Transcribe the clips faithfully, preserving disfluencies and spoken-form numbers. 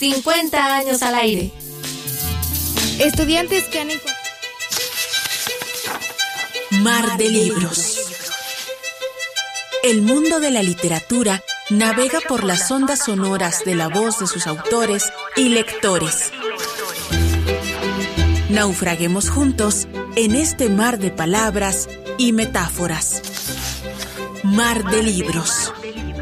cincuenta años al aire. Estudiantes que han encontrado... Mar de libros. El mundo de la literatura navega por las ondas sonoras de la voz de sus autores y lectores. Naufraguemos juntos en este mar de palabras y metáforas. Mar de libros.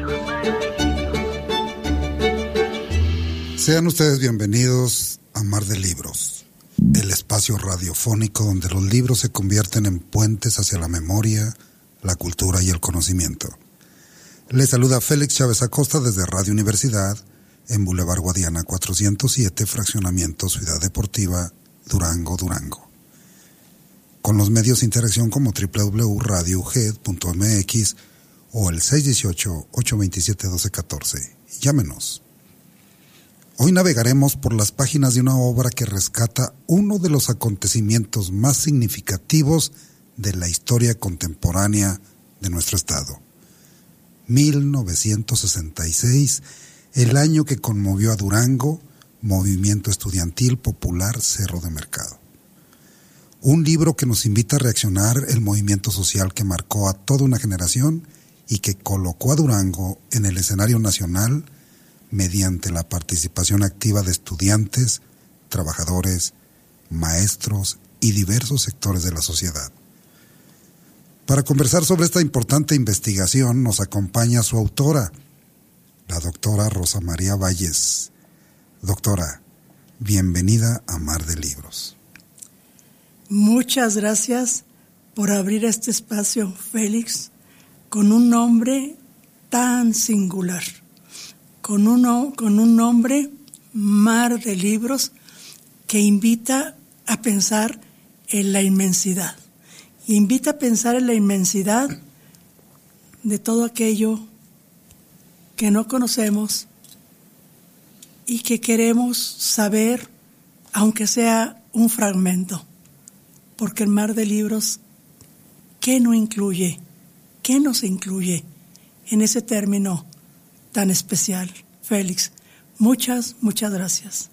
Sean ustedes bienvenidos a Mar de Libros, el espacio radiofónico donde los libros se convierten en puentes hacia la memoria, la cultura y el conocimiento. Les saluda Félix Chávez Acosta desde Radio Universidad, en Boulevard Guadiana cuatrocientos siete, fraccionamiento Ciudad Deportiva, Durango, Durango. Con los medios de interacción como doble u doble u doble u punto radio u g e d punto m x o el seis uno ocho, ocho dos siete, uno dos uno cuatro. Llámenos. Hoy navegaremos por las páginas de una obra que rescata uno de los acontecimientos más significativos de la historia contemporánea de nuestro estado. mil novecientos sesenta y seis, el año que conmovió a Durango, Movimiento Estudiantil Popular Cerro de Mercado. Un libro que nos invita a reaccionar el movimiento social que marcó a toda una generación y que colocó a Durango en el escenario nacional mediante la participación activa de estudiantes, trabajadores, maestros y diversos sectores de la sociedad. Para conversar sobre esta importante investigación nos acompaña su autora, la doctora Rosa María Valles. Doctora, bienvenida a Mar de Libros. Muchas gracias por abrir este espacio, Félix, con un nombre tan singular, con un, con un nombre, Mar de Libros, que invita a pensar en la inmensidad. Y invita a pensar en la inmensidad de todo aquello que no conocemos y que queremos saber, aunque sea un fragmento. Porque el Mar de Libros, ¿qué no incluye? ¿Qué nos incluye en ese término tan especial? Félix, muchas, muchas gracias.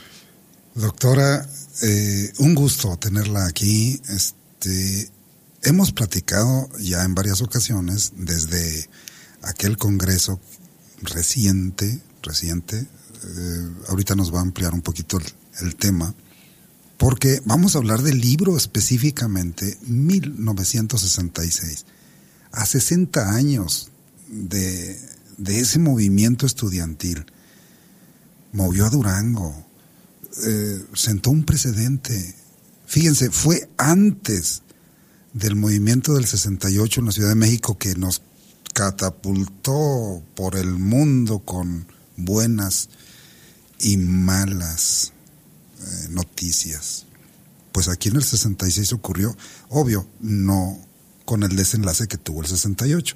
Doctora, eh, un gusto tenerla aquí. Este, hemos platicado ya en varias ocasiones desde aquel congreso reciente, reciente. Eh, ahorita nos va a ampliar un poquito el, el tema, porque vamos a hablar del libro específicamente, mil novecientos sesenta y seis, a sesenta años de, de ese movimiento estudiantil. Movió a Durango, eh, sentó un precedente. Fíjense, fue antes del movimiento del sesenta y ocho en la Ciudad de México que nos catapultó por el mundo con buenas y malas eh, noticias. Pues aquí en el sesenta y seis ocurrió, obvio, no con el desenlace que tuvo el sesenta y ocho.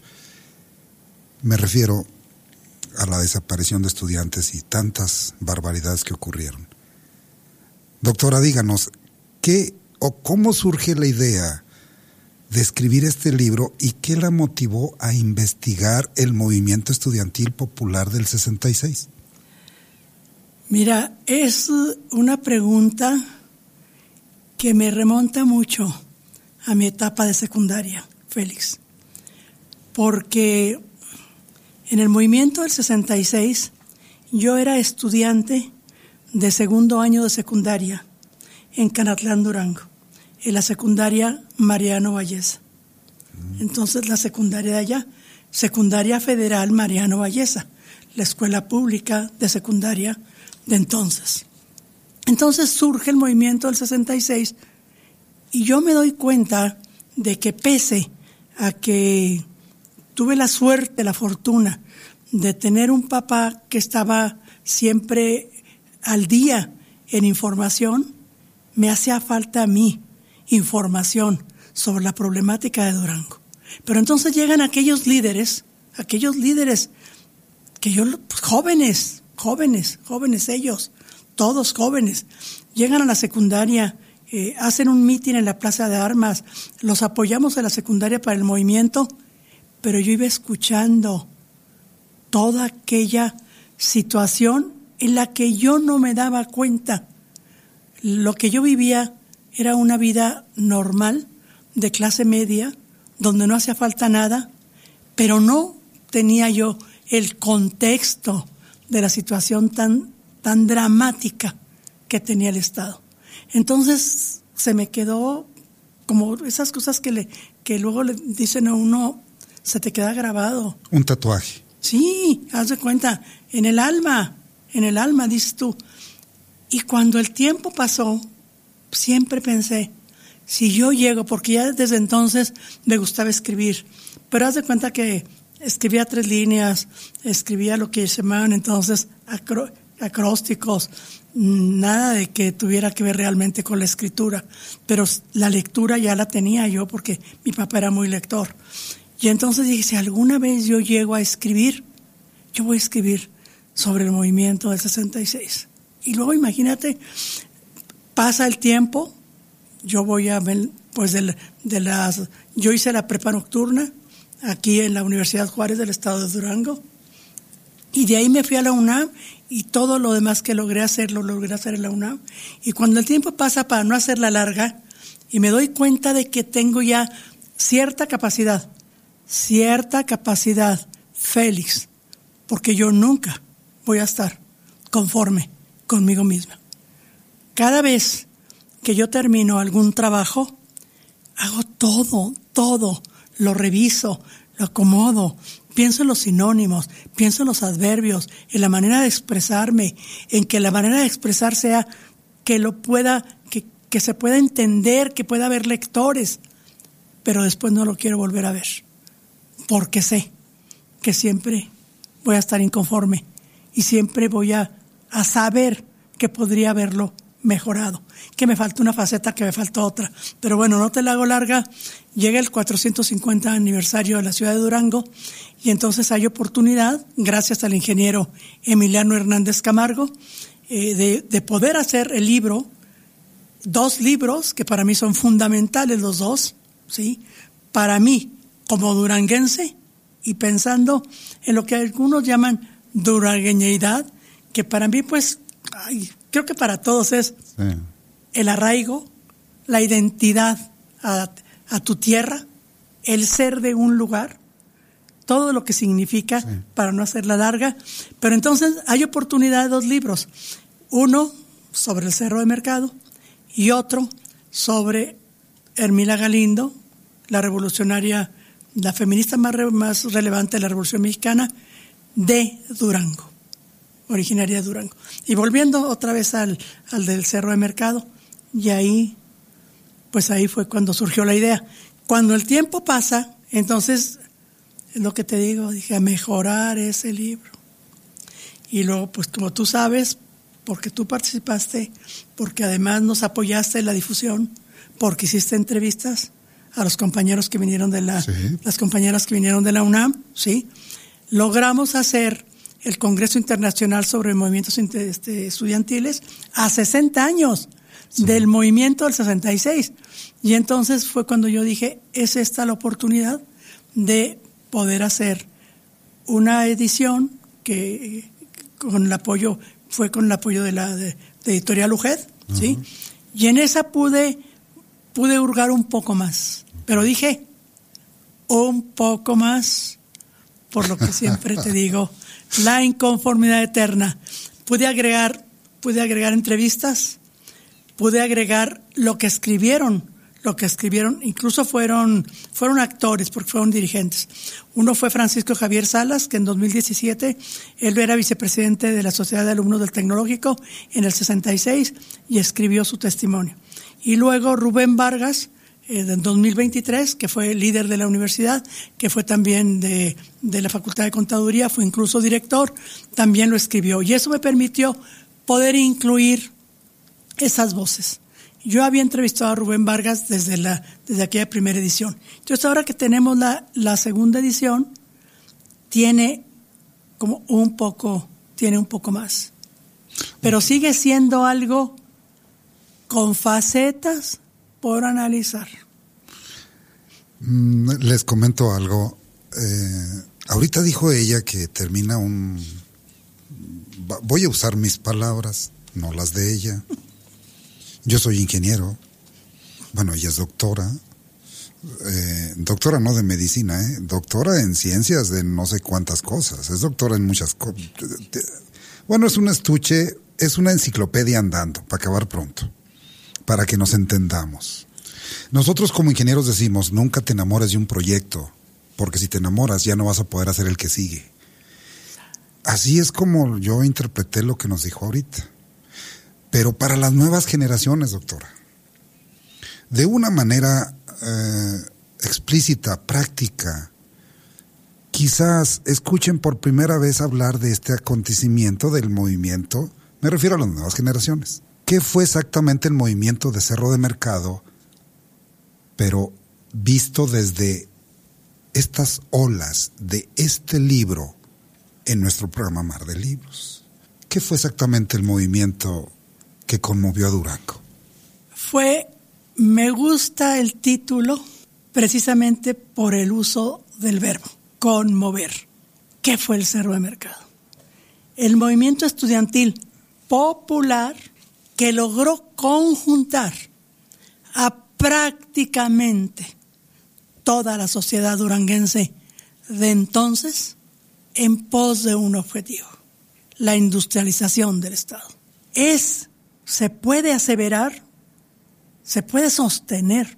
Me refiero a la desaparición de estudiantes y tantas barbaridades que ocurrieron. Doctora, díganos, ¿qué o cómo surge la idea de escribir este libro y qué la motivó a investigar el movimiento estudiantil popular del sesenta y seis? Mira, es una pregunta que me remonta mucho a mi etapa de secundaria, Félix, porque en el movimiento del sesenta y seis yo era estudiante de segundo año de secundaria en Canatlán, Durango, en la secundaria Mariano Valleza. Entonces la secundaria de allá, secundaria federal Mariano Valleza, la escuela pública de secundaria de entonces. Entonces surge el movimiento del sesenta y seis y yo me doy cuenta de que pese a que tuve la suerte, la fortuna de tener un papá que estaba siempre al día en información, me hacía falta a mí información sobre la problemática de Durango. Pero entonces llegan aquellos líderes, aquellos líderes que yo, pues, jóvenes, jóvenes, jóvenes ellos, todos jóvenes, llegan a la secundaria, eh, hacen un mitin en la Plaza de Armas, los apoyamos en la secundaria para el movimiento, pero yo iba escuchando toda aquella situación en la que yo no me daba cuenta. Lo que yo vivía era una vida normal, de clase media, donde no hacía falta nada, pero no tenía yo el contexto de la situación tan, tan dramática que tenía el Estado. Entonces se me quedó como esas cosas que le que luego le dicen a uno, se te queda grabado. Un tatuaje. Sí, haz de cuenta, en el alma, en el alma, dices tú. Y cuando el tiempo pasó, siempre pensé, si yo llego, porque ya desde entonces me gustaba escribir, pero haz de cuenta que escribía tres líneas, escribía lo que se llamaban entonces acro, acrósticos, nada de que tuviera que ver realmente con la escritura, pero la lectura ya la tenía yo porque mi papá era muy lector. Y entonces dije, si alguna vez yo llego a escribir, yo voy a escribir sobre el movimiento del sesenta y seis. Y luego imagínate, pasa el tiempo, yo voy a ver, pues de, de las, yo hice la prepa nocturna aquí en la Universidad Juárez del Estado de Durango, y de ahí me fui a la UNAM, y todo lo demás que logré hacer, lo logré hacer en la UNAM. Y cuando el tiempo pasa, para no hacerla larga, y me doy cuenta de que tengo ya cierta capacidad, cierta capacidad, Félix, porque yo nunca voy a estar conforme conmigo misma. Cada vez que yo termino algún trabajo, hago todo, todo, lo reviso, lo acomodo, pienso en los sinónimos, pienso en los adverbios, en la manera de expresarme, en que la manera de expresar sea que lo pueda, que, que se pueda entender, que pueda haber lectores, pero después no lo quiero volver a ver, porque sé que siempre voy a estar inconforme y siempre voy a, a saber que podría haberlo mejorado, que me falta una faceta, que me falta otra. Pero bueno, no te la hago larga. Llega el cuatrocientos cincuenta aniversario de la ciudad de Durango y entonces hay oportunidad, gracias al ingeniero Emiliano Hernández Camargo, eh, de, de poder hacer el libro, dos libros que para mí son fundamentales los dos, ¿sí? Para mí, como duranguense, y pensando en lo que algunos llaman durangueñeidad, que para mí pues, ay, creo que para todos es sí. El arraigo, la identidad a, a tu tierra, el ser de un lugar, todo lo que significa, sí. Para no hacerla larga. Pero entonces hay oportunidad de dos libros, uno sobre el Cerro de Mercado y otro sobre Hermila Galindo, la revolucionaria, la feminista más, re, más relevante de la Revolución Mexicana, de Durango, originaria de Durango. Y volviendo otra vez al, al del Cerro de Mercado, y ahí, pues ahí fue cuando surgió la idea. Cuando el tiempo pasa, entonces, es lo que te digo, dije, a mejorar ese libro. Y luego, pues como tú sabes, porque tú participaste, porque además nos apoyaste en la difusión, porque hiciste entrevistas a los compañeros que vinieron de la, sí. las compañeras que vinieron de la UNAM, ¿sí? Logramos hacer el Congreso Internacional sobre Movimientos este, Estudiantiles a sesenta años sí. del movimiento del sesenta y seis. Y entonces fue cuando yo dije, es esta la oportunidad de poder hacer una edición que con el apoyo, fue con el apoyo de la de, de Editorial U G E D, uh-huh. ¿sí? Y en esa pude, pude hurgar un poco más. Pero dije, un poco más, por lo que siempre te digo, la inconformidad eterna. Pude agregar, pude agregar entrevistas, pude agregar lo que escribieron, lo que escribieron, incluso fueron, fueron actores, porque fueron dirigentes. Uno fue Francisco Javier Salas, que en dos mil diecisiete, él era vicepresidente de la Sociedad de Alumnos del Tecnológico en el sesenta y seis y escribió su testimonio. Y luego Rubén Vargas, en dos mil veintitrés, que fue líder de la universidad, que fue también de, de la Facultad de Contaduría, fue incluso director, también lo escribió. Y eso me permitió poder incluir esas voces. Yo había entrevistado a Rubén Vargas desde la desde aquella primera edición. Entonces ahora que tenemos la, la segunda edición, tiene como un poco, tiene un poco más. Pero sigue siendo algo con facetas por analizar. Les comento algo. Eh, ahorita dijo ella que termina un voy a usar mis palabras, no las de ella. Yo soy ingeniero. Bueno, ella es doctora. Eh, doctora no de medicina, ¿eh? Doctora en ciencias de no sé cuántas cosas. Es doctora en muchas cosas. Bueno, es un estuche, es una enciclopedia andando, para acabar pronto, para que nos entendamos. Nosotros como ingenieros decimos, nunca te enamores de un proyecto, porque si te enamoras ya no vas a poder hacer el que sigue. Así es como yo interpreté lo que nos dijo ahorita. Pero para las nuevas generaciones, doctora, de una manera eh, explícita, práctica, quizás escuchen por primera vez hablar de este acontecimiento del movimiento, me refiero a las nuevas generaciones. ¿Qué fue exactamente el movimiento de Cerro de Mercado, pero visto desde estas olas de este libro en nuestro programa Mar de Libros? ¿Qué fue exactamente el movimiento que conmovió a Durango? Fue, me gusta el título precisamente por el uso del verbo, conmover. ¿Qué fue el Cerro de Mercado? El movimiento estudiantil popular que logró conjuntar a prácticamente toda la sociedad duranguense de entonces en pos de un objetivo, la industrialización del Estado. Es, se puede aseverar, se puede sostener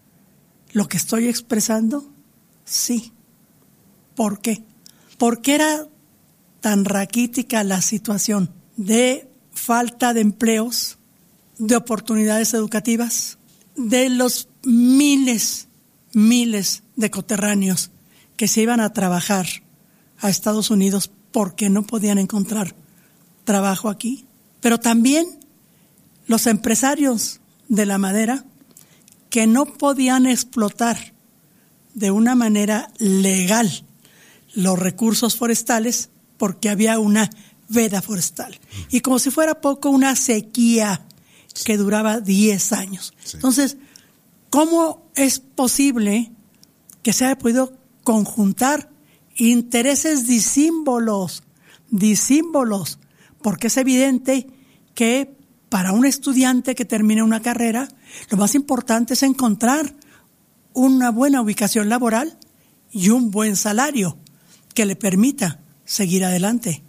lo que estoy expresando, sí. ¿Por qué? Porque era tan raquítica la situación de falta de empleos, de oportunidades educativas, de los miles, miles de coterráneos que se iban a trabajar a Estados Unidos porque no podían encontrar trabajo aquí, pero también los empresarios de la madera que no podían explotar de una manera legal los recursos forestales porque había una veda forestal. Y como si fuera poco, una sequía que duraba diez años. Sí. Entonces, ¿cómo es posible que se haya podido conjuntar intereses disímbolos, disímbolos? Porque es evidente que para un estudiante que termina una carrera, lo más importante es encontrar una buena ubicación laboral y un buen salario que le permita seguir adelante.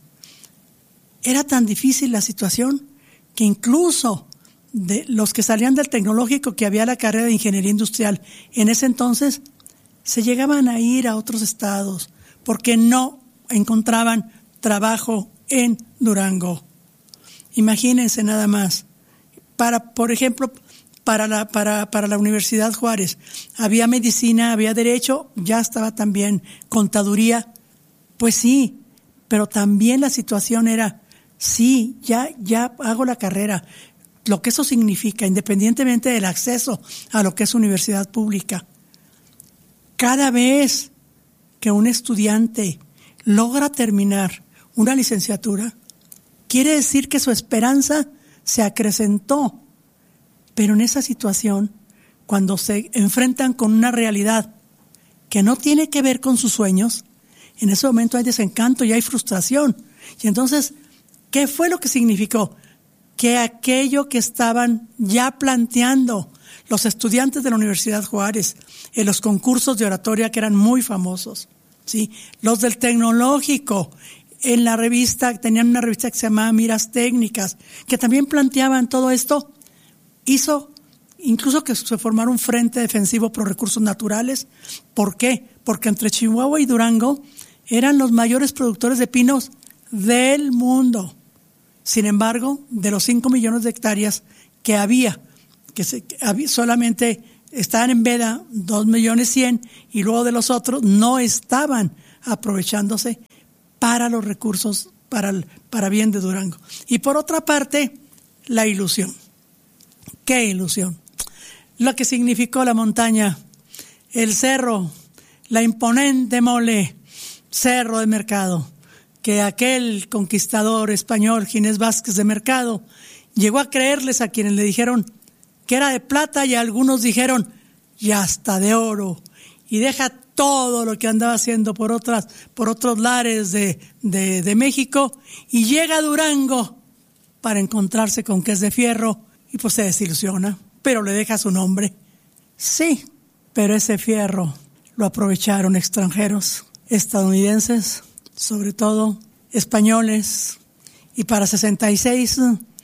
Era tan difícil la situación que incluso de los que salían del tecnológico, que había la carrera de ingeniería industrial en ese entonces, se llegaban a ir a otros estados porque no encontraban trabajo en Durango. Imagínense nada más. Para, por ejemplo, para la, para, para la Universidad Juárez, había medicina, había derecho, ya estaba también contaduría. Pues sí, pero también la situación era, sí, ya, ya hago la carrera. Lo que eso significa, independientemente del acceso a lo que es universidad pública. Cada vez que un estudiante logra terminar una licenciatura, quiere decir que su esperanza se acrecentó. Pero en esa situación, cuando se enfrentan con una realidad que no tiene que ver con sus sueños, en ese momento hay desencanto y hay frustración. Y entonces, ¿qué fue lo que significó? Que aquello que estaban ya planteando los estudiantes de la Universidad Juárez en los concursos de oratoria que eran muy famosos, ¿sí? Los del tecnológico, en la revista, tenían una revista que se llamaba Miras Técnicas, que también planteaban todo esto, hizo incluso que se formara un frente defensivo por recursos naturales. ¿Por qué? Porque entre Chihuahua y Durango eran los mayores productores de pinos del mundo. Sin embargo, de los cinco millones de hectáreas que había, que, se, que había, solamente estaban en veda dos millones cien, y luego de los otros no estaban aprovechándose para los recursos, para, el, para bien de Durango. Y por otra parte, la ilusión. ¿Qué ilusión? Lo que significó la montaña, el cerro, la imponente mole, Cerro de Mercado, que aquel conquistador español, Ginés Vázquez de Mercado, llegó a creerles a quienes le dijeron que era de plata, y algunos dijeron, ya está de oro. Y deja todo lo que andaba haciendo por otras, por otros lares de, de, de México, y llega a Durango para encontrarse con que es de fierro, y pues se desilusiona, pero le deja su nombre. Sí, pero ese fierro lo aprovecharon extranjeros, estadounidenses, sobre todo españoles, y para sesenta y seis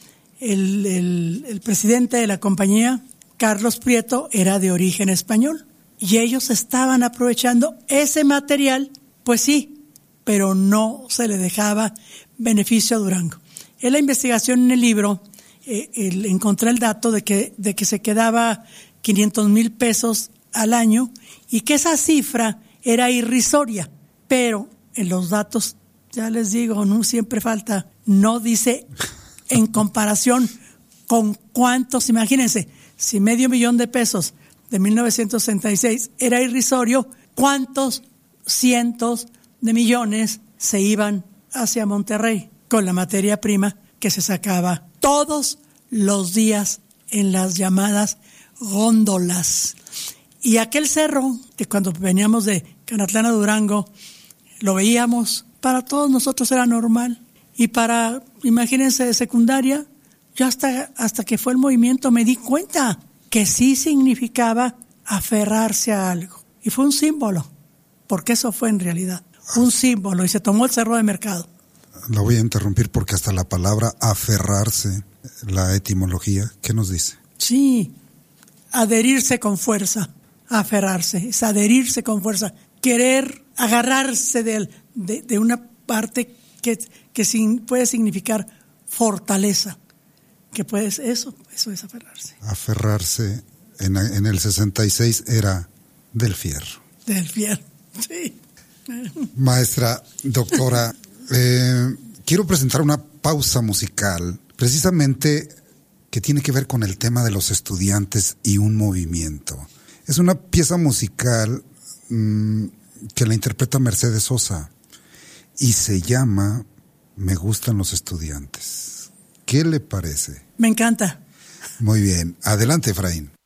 el, el, el presidente de la compañía, Carlos Prieto, era de origen español, y ellos estaban aprovechando ese material, pues sí, pero no se le dejaba beneficio a Durango. En la investigación en el libro eh, el, encontré el dato de que, de que se quedaba quinientos mil pesos al año y que esa cifra era irrisoria, pero en los datos, ya les digo, no siempre falta, no dice en comparación con cuántos, imagínense, si medio millón de pesos de mil novecientos sesenta y seis era irrisorio, ¿cuántos cientos de millones se iban hacia Monterrey con la materia prima que se sacaba todos los días en las llamadas góndolas? Y aquel cerro, que cuando veníamos de Canatlán a Durango, lo veíamos, para todos nosotros era normal. Y para, imagínense, de secundaria, yo hasta, hasta que fue el movimiento me di cuenta que sí significaba aferrarse a algo. Y fue un símbolo, porque eso fue en realidad un símbolo, y se tomó el Cerro de Mercado. La voy a interrumpir porque hasta la palabra aferrarse, la etimología, ¿qué nos dice? Sí, adherirse con fuerza, aferrarse, es adherirse con fuerza, querer agarrarse de, de, de una parte que, que sin, puede significar fortaleza, que puede, eso, eso es aferrarse. Aferrarse en, en el sesenta y seis era del fierro. Del fierro, sí. Maestra, doctora, eh, quiero presentar una pausa musical, precisamente que tiene que ver con el tema de los estudiantes y un movimiento. Es una pieza musical mmm, que la interpreta Mercedes Sosa y se llama Me gustan los estudiantes. ¿Qué le parece? Me encanta. Muy bien. Adelante, Efraín.